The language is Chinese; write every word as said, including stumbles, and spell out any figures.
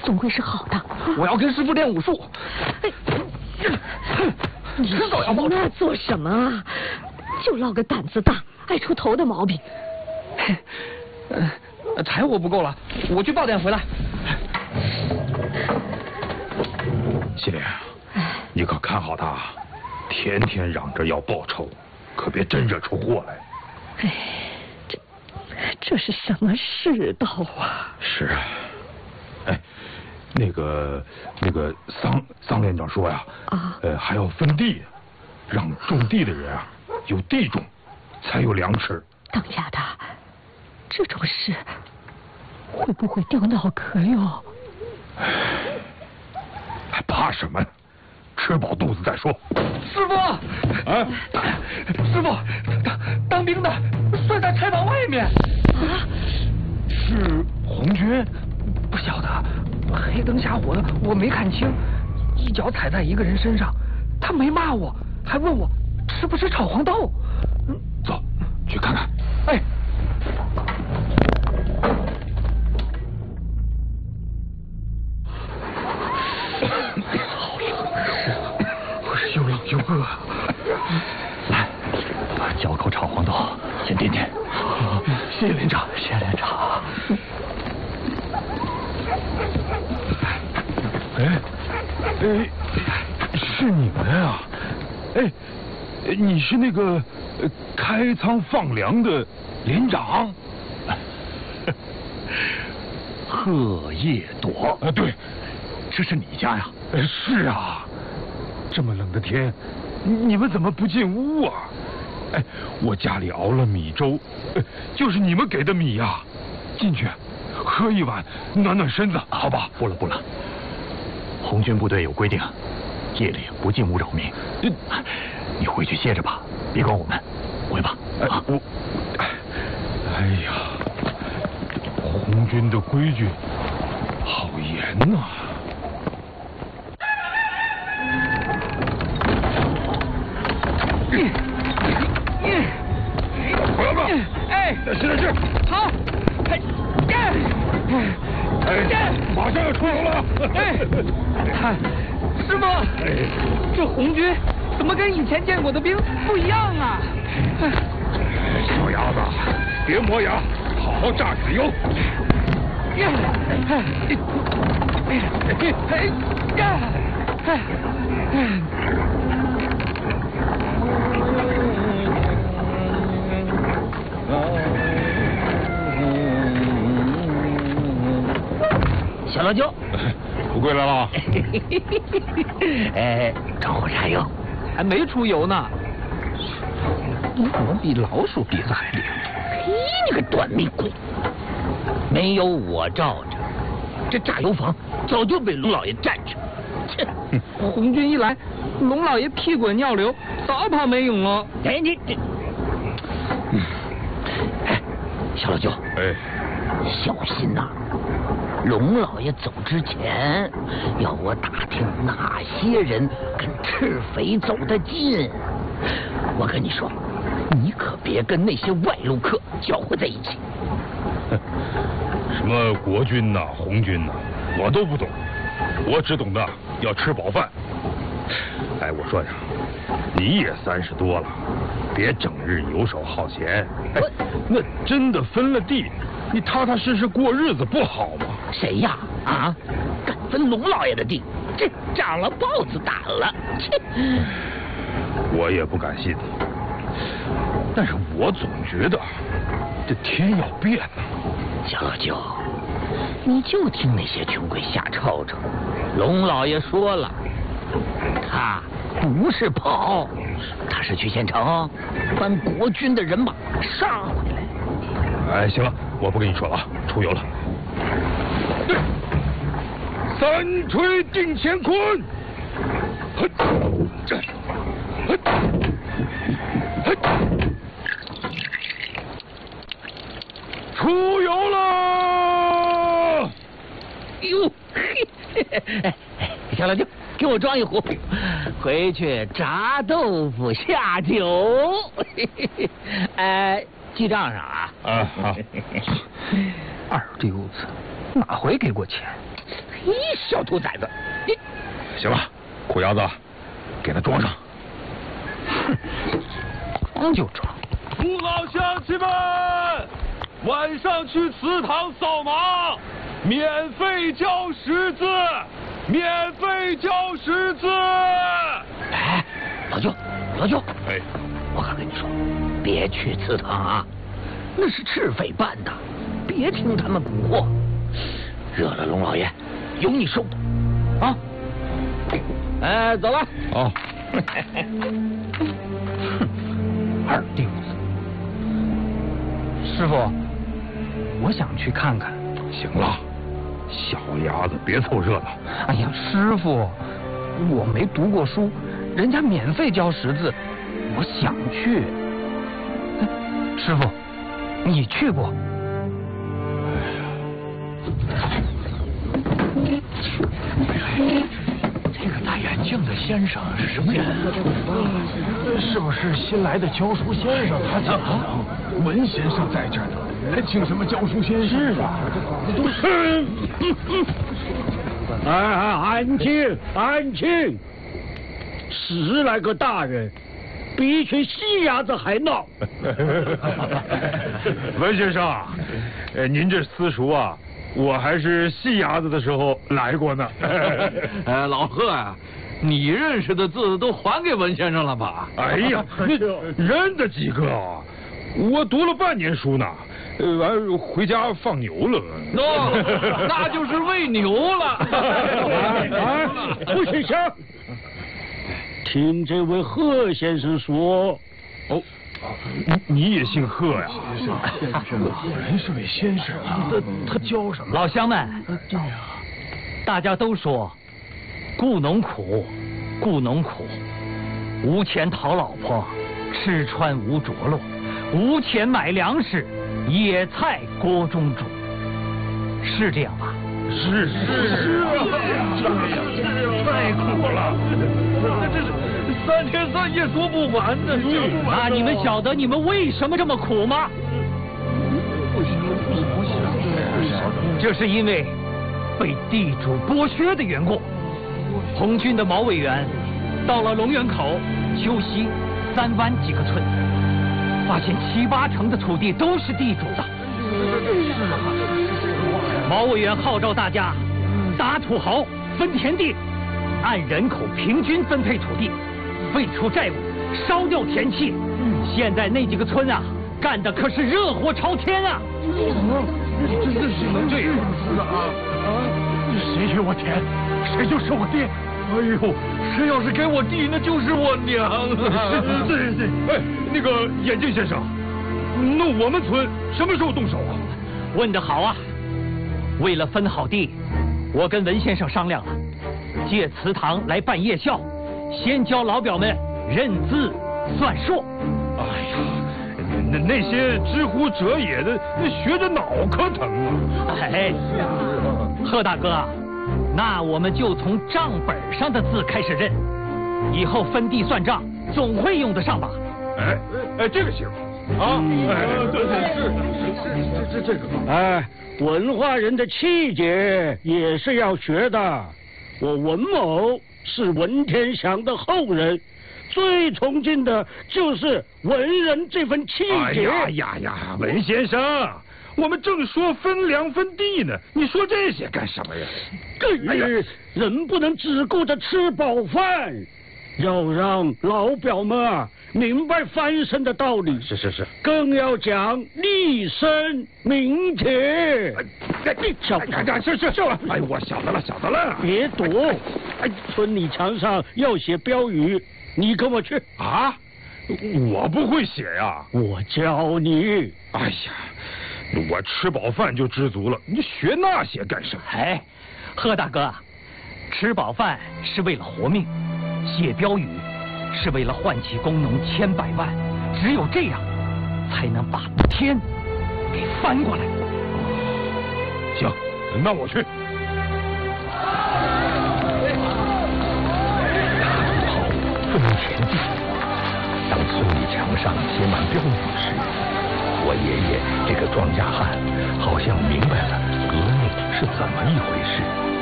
总会是好的。 我要跟师傅练武术。 你迟早要报仇。 那做什么啊？就落个胆子大、爱出头的毛病。 呃，柴火不够了，我去抱点回来。 西莲，你可看好他，天天嚷着要报仇，可别真惹出祸来。 哎，这这是什么世道啊？ 是啊，哎，那个那个桑桑连长说呀， 啊， 呃，还要分地，让种地的人啊有地种，才有粮吃。 当家的，这种事会不会掉脑壳哟？ 哎，还怕什么？吃饱肚子再说。 师傅， 啊， 师傅，当当兵的睡在柴房外面。 啊， 是红军？ 不晓得，黑灯瞎火的，我没看清，一脚踩在一个人身上，他没骂我，还问我吃不吃炒黄豆。 嗯，走，去看看。 哎。 好冷，我是又冷又饿。 来，嚼口炒黄豆，先垫垫。 谢谢连长， 谢谢连长。 哎，哎，是你们呀？哎，你是那个开仓放粮的连长？ 荷叶朵啊，对， 这是你家呀？ 是啊，这么冷的天，你们怎么不进屋啊？哎，我家里熬了米粥，就是你们给的米呀。进去喝一碗，暖暖身子，好吧？ 不了不了，红军部队有规定，夜里不进屋扰民。你回去歇着吧，别管我们，回吧。 啊，我，哎呀，红军的规矩好严呐。回来吧！ 哎， 使点劲！ 好，哎， 哎，马上要出营了！ 哎，看，师傅， 哎， 这红军怎么跟以前见过的兵不一样啊？ 小鸭子，别磨牙，好好榨点油。 呀，哎，哎，呀，哎， 小老九， 富贵来了。 哎，找我柴油， 还没出油呢。你怎么比老鼠鼻子还灵？ 嘿，你个短命鬼！没有我罩着，这榨油坊早就被龙老爷占着。切！ 红军一来，龙老爷屁滚尿流，早跑没影了。 哎，你这，嗯，哎，小老九， 哎， 小心呐！龙老爷走之前，要我打听哪些人跟赤匪走得近。我跟你说，你可别跟那些外路客搅和在一起。 什么国军呐、红军呐，我都不懂，我只懂得要吃饱饭。哎，我说呀，你也三十多了，别整日游手好闲。哎，那真的分了地，你踏踏实实过日子不好吗？ 谁呀？啊，敢分龙老爷的地，这长了豹子胆了！切！ 我也不敢信，但是我总觉得这天要变了。 小老九，你就听那些穷鬼瞎吵吵。龙老爷说了，他不是跑，他是去县城把国军的人马杀回来。 哎，行了，我不跟你说了啊，出游了。对，三锤定乾坤。嘿，这，嘿，嘿，出游了！ 哟，嘿，小老九，给我装一壶，回去炸豆腐下酒。哎，记账上啊。 啊好。 二流子，哪回给过钱？ 你小兔崽子，你行了，裤腰子，给他装上。 哼，装就装。 父老乡亲们，晚上去祠堂扫盲，免费交识字，免费交识字。 哎，老舅，老舅， 哎， 我可跟你说，别去祠堂啊，那是赤匪办的，别听他们蛊惑，惹了龙老爷，有你受的啊！哎，走了。 哦。 二丢子，师傅，我想去看看。 行了，小鸭子别凑热闹。 哎呀，师傅，我没读过书，人家免费教识字，我想去。师傅，你去过？ 这个戴眼镜的先生是什么人？是不是新来的教书先生？他讲文先生在这儿呢，还请什么教书先生啊？都是。 哎哎，安静安静！十来个大人，比一群细伢子还闹。 文先生，呃，您这私塾啊，我还是细伢子的时候来过呢。 哎，老贺啊，你认识的字都还给文先生了吧？ 哎呀，那认得几个啊？我读了半年书呢，呃，完回家放牛了。 哦，那就是喂牛了。 啊，不许笑！听这位贺先生说， 哦，你你也姓贺呀？ 人是位先生啊，他他教什么？ 老乡们，大家都说雇农苦，雇农苦，无钱讨老婆，吃穿无着落，无钱买粮食，野菜锅中煮，是这样吧？ 是是是啊，太苦了， 这是三天三夜说不完呢。 那你们晓得你们为什么这么苦吗？这是因为被地主剥削的缘故。红军的毛委员到了龙源口、秋溪、三湾几个村，发现七八成的土地都是地主的。毛委员号召大家打土豪、分田地，按人口平均分配土地，废除债务，烧掉田契。现在那几个村啊，干的可是热火朝天啊！ 真的是能这样啊啊！ 谁给我田，谁就是我爹。 哎呦，谁要是给我地，那就是我娘啊！ 对对对，哎，那个眼镜先生，那我们村什么时候动手啊？ 问得好啊！为了分好地，我跟文先生商量了，借祠堂来办夜校，先教老表们认字算数。 哎呀，那那些知乎者也的，那学着脑壳疼啊！ 哎，贺大哥啊，那我们就从账本上的字开始认，以后分地算账总会用得上吧？ 哎哎，这个行啊！哎，对对是是是这这个。 哎，文化人的气节也是要学的。我文某是文天祥的后人，最崇敬的就是文人这份气节。 哎呀呀呀，文先生，我们正说分粮分地呢，你说这些干什么呀？ 哎呀，人不能只顾着吃饱饭，要让老表们啊明白翻身的道理。 是是是， 更要讲立身名帖。 哎，你晓得？哎，是是是了。哎，我晓得了，晓得了。 别躲！哎，村里墙上要写标语，你跟我去。 啊？我不会写呀。 我教你。 哎呀，我吃饱饭就知足了，你学那些干什么？ 哎，贺大哥，吃饱饭是为了活命，写标语是为了唤起工农千百万，只有这样，才能把天给翻过来。 行，那我去。 分田地。当村里墙上写满标语时，我爷爷这个庄稼汉好像明白了革命是怎么一回事。